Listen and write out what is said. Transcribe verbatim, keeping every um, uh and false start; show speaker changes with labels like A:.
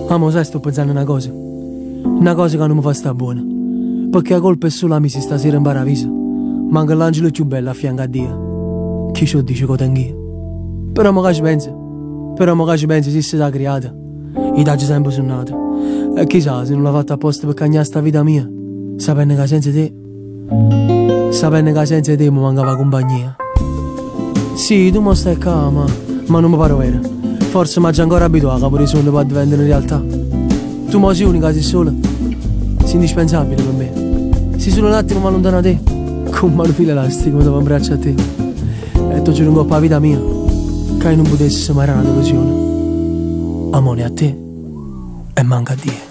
A: Amo, sai, sto pensando una cosa. Una cosa che non mi fa sta buona. Perché la colpa è solo la mia stasera in paradiso. Manca l'angelo più bello a fianco a Dio. Chi ce lo dice che tengo io? Però mo che ci penso. Però mo che ci penso, se si sta creata. I taggi sempre sono nati. E chissà se non l'ha fatto apposta per cagnare sta vita mia. Sapendo che senza te. Sapendo che senza te mi mancava compagnia. Sì, tu mo stai qua, ma, ma non mi pare vero. Forse mi già ancora abituato a pure i sogni per diventare realtà. Tu mo sei unica, sei sola. Sei indispensabile per me. Sei solo un attimo ma lontano da te. Con mano filo elastico mi devo abbracciare a te. E ti giuro un po' per la vita mia che non potessi separare una delusione. Amore a te e manca a Dio.